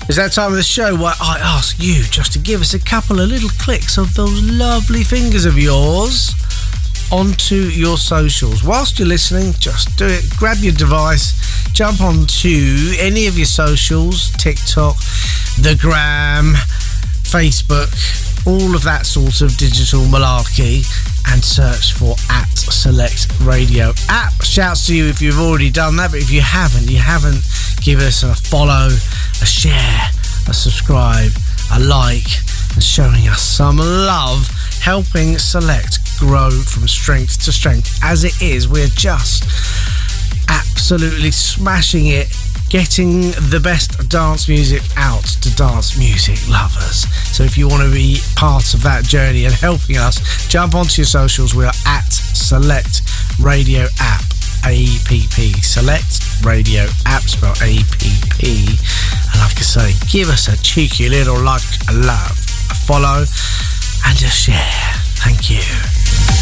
It's that time of the show where I ask you just to give us a couple of little clicks of those lovely fingers of yours onto your socials. Whilst you're listening, just do it. Grab your device, jump onto any of your socials, TikTok, the Gram, Facebook, all of that sort of digital malarkey, and search for @Select Radio App. Shouts to you if you've already done that, but if you haven't, give us a follow, a share, a subscribe, a like, and showing us some love, helping Select grow from strength to strength. As it is, we're just absolutely smashing it, getting the best dance music out to dance music lovers. So if you want to be part of that journey and helping us, jump onto your socials. We are @Select Radio App, APP. Select Radio App, spelled APP. And like I say, give us a cheeky little like, a love, a follow, and a share. Thank you.